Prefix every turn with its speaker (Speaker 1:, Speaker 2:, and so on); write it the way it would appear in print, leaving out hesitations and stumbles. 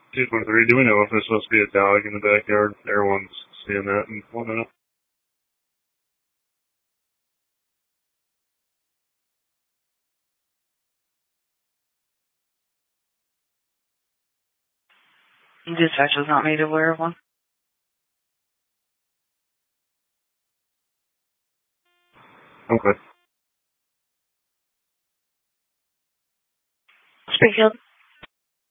Speaker 1: 223, do we know if there's supposed to be a dog in the backyard? Everyone's seeing that and whatnot.
Speaker 2: Dispatch was not made aware of one.
Speaker 1: Okay.
Speaker 2: Springfield.